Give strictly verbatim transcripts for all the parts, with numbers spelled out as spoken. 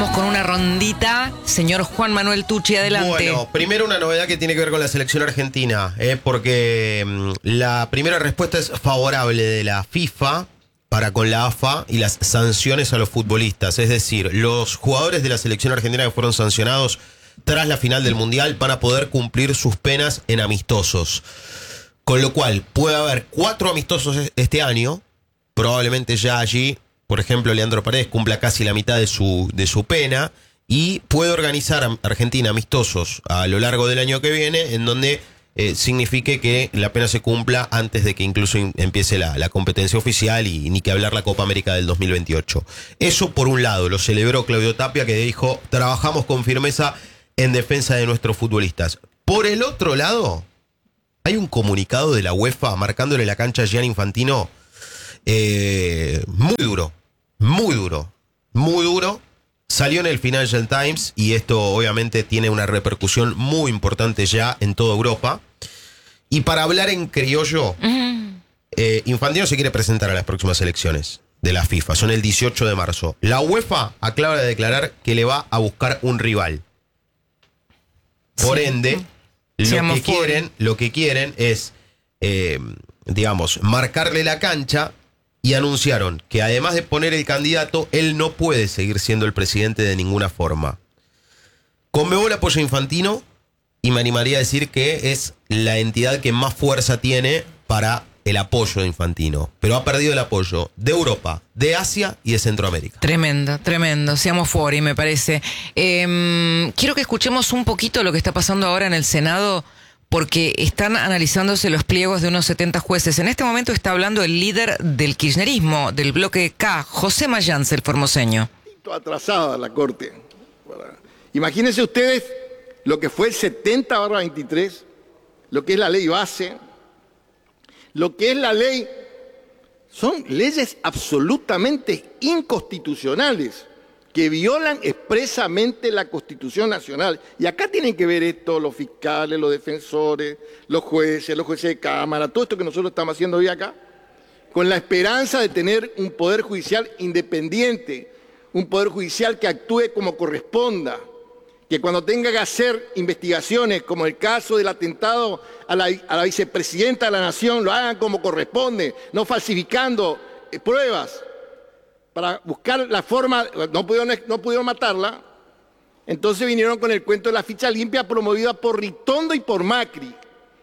Vamos con una rondita. Señor Juan Manuel Tucci, adelante. Bueno, primero una novedad que tiene que ver con la selección argentina, ¿eh? porque mmm, la primera respuesta es favorable de la FIFA para con la A F A y las sanciones a los futbolistas. Es decir, los jugadores de la selección argentina que fueron sancionados tras la final del Mundial van a poder cumplir sus penas en amistosos. Con lo cual, puede haber cuatro amistosos este año. Probablemente ya allí, por ejemplo, Leandro Paredes cumpla casi la mitad de su, de su pena. Y puede organizar a Argentina amistosos a lo largo del año que viene, en donde eh, signifique que la pena se cumpla antes de que incluso empiece la, la competencia oficial y ni que hablar la Copa América del dos mil veintiocho. Eso por un lado, lo celebró Claudio Tapia, que dijo, trabajamos con firmeza en defensa de nuestros futbolistas. Por el otro lado, hay un comunicado de la UEFA marcándole la cancha a Gianni Infantino eh, muy duro, muy duro, muy duro. Salió en el Financial Times y esto obviamente tiene una repercusión muy importante ya en toda Europa. Y para hablar en criollo, uh-huh. eh, Infantino se quiere presentar a las próximas elecciones de la FIFA. Son el dieciocho de marzo. La UEFA acaba de declarar que le va a buscar un rival. Por sí. ende, lo que, quieren, lo que quieren es, eh, digamos, marcarle la cancha. Y anunciaron que además de poner el candidato, él no puede seguir siendo el presidente de ninguna forma. Conmebol apoya a Infantino y me animaría a decir que es la entidad que más fuerza tiene para el apoyo de Infantino. Pero ha perdido el apoyo de Europa, de Asia y de Centroamérica. Tremendo, tremendo. Seamos fuori, me parece. Eh, quiero que escuchemos un poquito lo que está pasando ahora en el Senado, porque están analizándose los pliegos de unos setenta jueces. En este momento está hablando el líder del kirchnerismo, del bloque K, José Mayans, el formoseño. Atrasada la Corte. Imagínense ustedes lo que fue el setenta barra veintitrés, lo que es la ley base, lo que es la ley... Son leyes absolutamente inconstitucionales que violan expresamente la Constitución Nacional. Y acá tienen que ver esto los fiscales, los defensores, los jueces, los jueces de Cámara, todo esto que nosotros estamos haciendo hoy acá, con la esperanza de tener un poder judicial independiente, un poder judicial que actúe como corresponda, que cuando tenga que hacer investigaciones, como el caso del atentado a la, a la vicepresidenta de la Nación, lo hagan como corresponde, no falsificando eh, pruebas, para buscar la forma, no pudieron, no pudieron matarla, entonces vinieron con el cuento de la ficha limpia promovida por Ritondo y por Macri.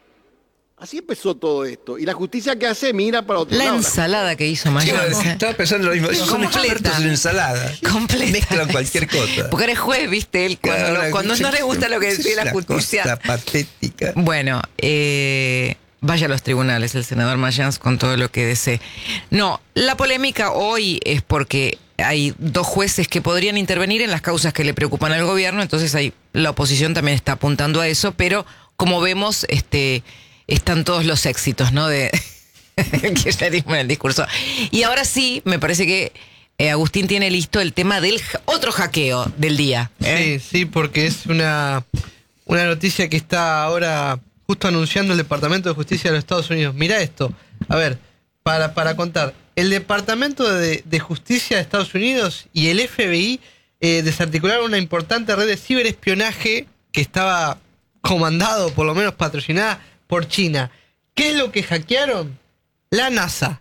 Así empezó todo esto. Y la justicia que hace mira para otro la lado. Ensalada la... que hizo Mayans. Sí, estaba pensando lo mismo. Son expertos en ensalada. Completa. Mezclan cualquier cosa. Porque eres juez, viste, él cuando, claro, no, cuando no le gusta lo que decide la justicia. Cosa patética. Bueno, eh... vaya a los tribunales el senador Mayans con todo lo que desee. No, la polémica hoy es porque hay dos jueces que podrían intervenir en las causas que le preocupan al gobierno, entonces hay, la oposición también está apuntando a eso, pero como vemos, este, están todos los éxitos, ¿no? De kirchnerismo en el discurso. Y ahora sí, me parece que eh, Agustín tiene listo el tema del otro hackeo del día. ¿eh? Sí, sí, porque es una, una noticia que está ahora justo anunciando el Departamento de Justicia de los Estados Unidos. Mirá esto, a ver, para, para contar. El Departamento de, de Justicia de Estados Unidos y el F B I eh, desarticularon una importante red de ciberespionaje que estaba comandado, por lo menos patrocinada, por China. ¿Qué es lo que hackearon? La NASA,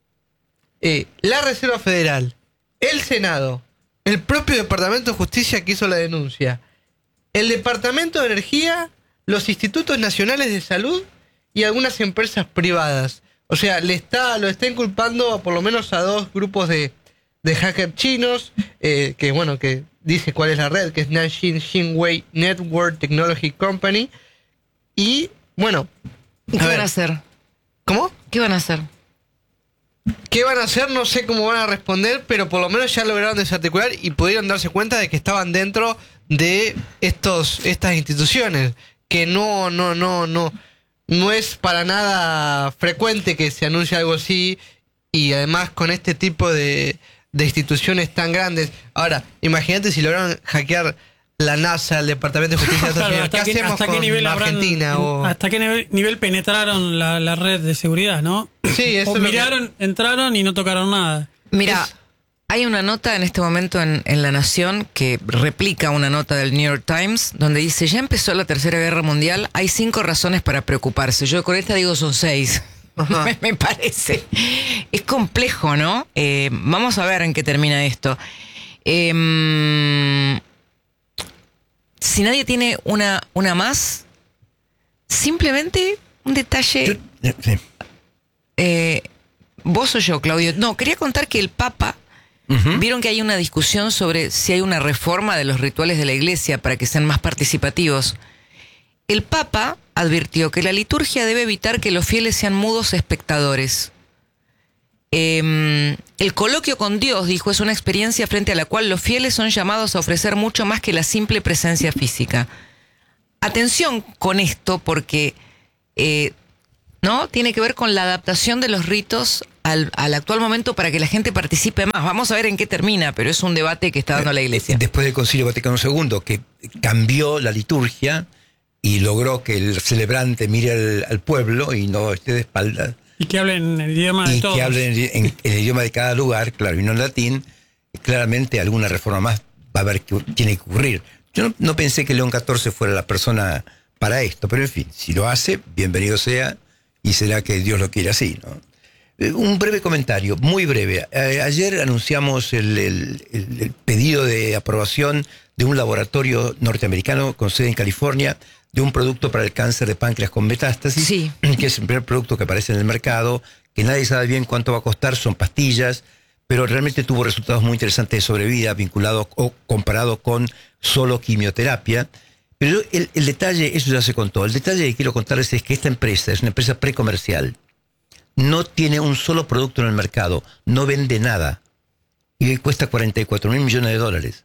eh, la Reserva Federal, el Senado, el propio Departamento de Justicia que hizo la denuncia, el Departamento de Energía, los institutos nacionales de salud y algunas empresas privadas. O sea, le está, lo está inculpando por lo menos a dos grupos de, de hackers chinos, eh, que bueno, que dice cuál es la red, que es Nanjing Xinwei Network Technology Company. Y bueno, ¿y qué a van ver, a hacer? ¿Cómo? ¿Qué van a hacer? ¿Qué van a hacer? No sé cómo van a responder, pero por lo menos ya lograron desarticular y pudieron darse cuenta de que estaban dentro de estos, estas instituciones. Que no, no, no, no, no es para nada frecuente que se anuncie algo así, y además con este tipo de, de instituciones tan grandes. Ahora, imagínate si lograron hackear la NASA, el Departamento de Justicia de Estados Unidos. ¿Qué hacemos hasta con qué nivel Argentina? Habrán, o... ¿Hasta qué nivel, nivel penetraron la, la red de seguridad, no? Sí, eso o es miraron, lo que... entraron y no tocaron nada. Mira, es... Hay una nota en este momento en, en La Nación que replica una nota del New York Times donde dice, ya empezó la Tercera Guerra Mundial, hay cinco razones para preocuparse. Yo con esta digo son seis. me, me parece. Es complejo, ¿no? Eh, vamos a ver en qué termina esto. Eh, si nadie tiene una, una más, simplemente un detalle... Yo, sí. eh, ¿Vos o yo, Claudio? No, quería contar que el Papa... Uh-huh. Vieron que hay una discusión sobre si hay una reforma de los rituales de la iglesia para que sean más participativos. El Papa advirtió que la liturgia debe evitar que los fieles sean mudos espectadores. Eh, el coloquio con Dios, dijo, es una experiencia frente a la cual los fieles son llamados a ofrecer mucho más que la simple presencia física. Atención con esto porque eh, ¿no? tiene que ver con la adaptación de los ritos Al, al actual momento para que la gente participe más. Vamos a ver en qué termina, pero es un debate que está dando la Iglesia. Después del Concilio Vaticano segundo, que cambió la liturgia y logró que el celebrante mire al, al pueblo y no esté de espaldas. Y que hablen el idioma de y todos. que hablen en, en el idioma de cada lugar, claro, y no en latín. Claramente alguna reforma más va a haber que tiene que ocurrir. Yo no, no pensé que León catorce fuera la persona para esto, pero en fin, si lo hace, bienvenido sea, y será que Dios lo quiere así, ¿no? Un breve comentario, muy breve. Eh, ayer anunciamos el, el, el, el pedido de aprobación de un laboratorio norteamericano con sede en California de un producto para el cáncer de páncreas con metástasis, sí. que es el primer producto que aparece en el mercado, que nadie sabe bien cuánto va a costar, son pastillas, pero realmente tuvo resultados muy interesantes de sobrevida vinculados o comparado con solo quimioterapia. Pero el, el detalle, eso ya se contó, el detalle que quiero contarles es que esta empresa es una empresa precomercial. No tiene un solo producto en el mercado, no vende nada. Y hoy cuesta cuarenta y cuatro mil millones de dólares.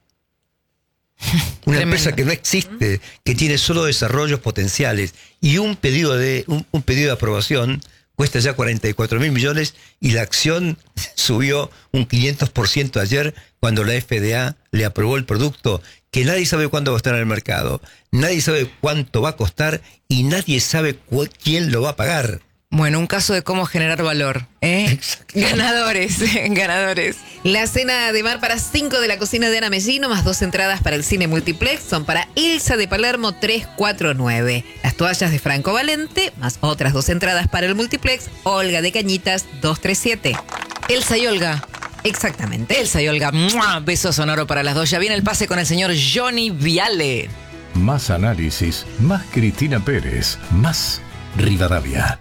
Una Tremendo. Empresa que no existe, que tiene solo desarrollos potenciales. Y un pedido de, un, un pedido de aprobación cuesta ya cuarenta y cuatro mil millones y la acción subió un quinientos por ciento ayer cuando la F D A le aprobó el producto, que nadie sabe cuándo va a estar en el mercado, nadie sabe cuánto va a costar y nadie sabe cu- quién lo va a pagar. Bueno, un caso de cómo generar valor, ¿eh? Ganadores, ganadores. La cena de mar para cinco de la cocina de Ana Mellino, más dos entradas para el cine multiplex, son para Ilsa de Palermo trescientos cuarenta y nueve. Las toallas de Franco Valente, más otras dos entradas para el multiplex, Olga de Cañitas doscientos treinta y siete. Elsa y Olga. Exactamente. Elsa y Olga. ¡Mua! Beso sonoro para las dos. Ya viene el pase con el señor Johnny Viale. Más análisis, más Cristina Pérez, más Rivadavia.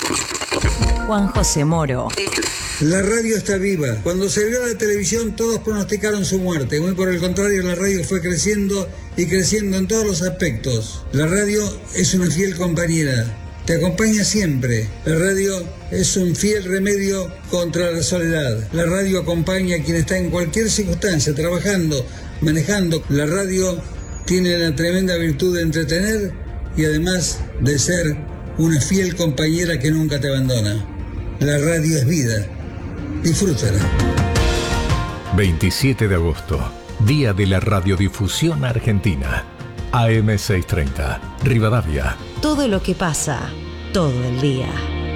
Juan José Moro. La radio está viva. Cuando se vio la televisión todos pronosticaron su muerte. Muy por el contrario, la radio fue creciendo y creciendo en todos los aspectos. La radio es una fiel compañera. Te acompaña siempre. La radio es un fiel remedio contra la soledad. La radio acompaña a quien está en cualquier circunstancia, trabajando, manejando. La radio tiene la tremenda virtud de entretener y además de ser una fiel compañera que nunca te abandona. La radio es vida. Disfrútala. veintisiete de agosto, Día de la Radiodifusión Argentina. A M seiscientos treinta, Rivadavia. Todo lo que pasa, todo el día.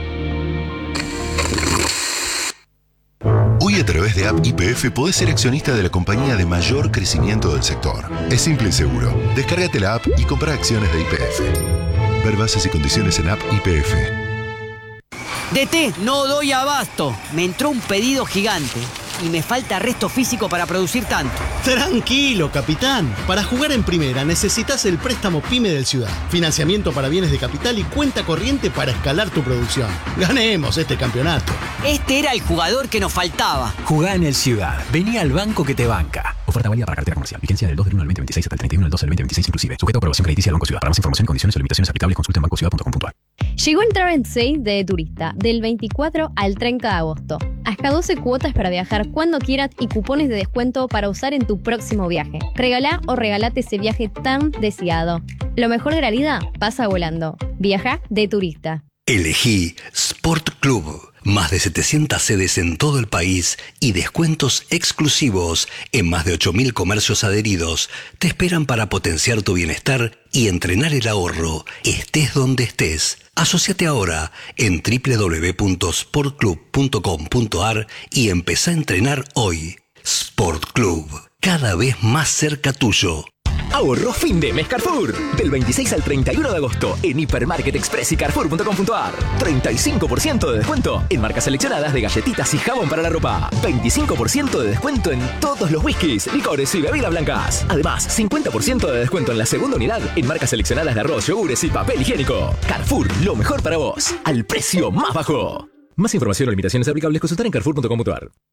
Hoy a través de App Y P F podés ser accionista de la compañía de mayor crecimiento del sector. Es simple y seguro. Descárgate la app y compra acciones de Y P F. Ver bases y condiciones en App Y P F. D T, no doy abasto. Me entró un pedido gigante y me falta resto físico para producir tanto. Tranquilo, capitán. Para jugar en primera necesitas el préstamo PYME del Ciudad. Financiamiento para bienes de capital y cuenta corriente para escalar tu producción. Ganemos este campeonato. Este era el jugador que nos faltaba. Jugá en el Ciudad. Vení al banco que te banca. Oferta válida para cartera comercial. Vigencia del dos del uno del veinte veintiséis hasta el treinta y uno del doce del veinte veintiséis inclusive. Sujeto a aprobación crediticia del Banco Ciudad. Para más información, condiciones o limitaciones aplicables, consulta en banco ciudad punto com punto a r. Llegó el Travel Sale de Turista, del veinticuatro al treinta de agosto. Hasta doce cuotas para viajar cuando quieras y cupones de descuento para usar en tu próximo viaje. Regalá o regalate ese viaje tan deseado. Lo mejor de la vida pasa volando. Viaja de Turista. Elegí Sport Club. Más de setecientas sedes en todo el país y descuentos exclusivos en más de ocho mil comercios adheridos te esperan para potenciar tu bienestar y entrenar el ahorro, estés donde estés. Asociate ahora en doble u doble u doble u punto sport club punto com punto a r y empezá a entrenar hoy. Sport Club, cada vez más cerca tuyo. Ahorro fin de mes Carrefour. Del veintiséis al treinta y uno de agosto en Hipermarket Express y Carrefour punto com punto a r. treinta y cinco por ciento de descuento en marcas seleccionadas de galletitas y jabón para la ropa. veinticinco por ciento de descuento en todos los whiskies, licores y bebidas blancas. Además, cincuenta por ciento de descuento en la segunda unidad en marcas seleccionadas de arroz, yogures y papel higiénico. Carrefour, lo mejor para vos, al precio más bajo. Más información o limitaciones aplicables, consultar en Carrefour punto com punto a r.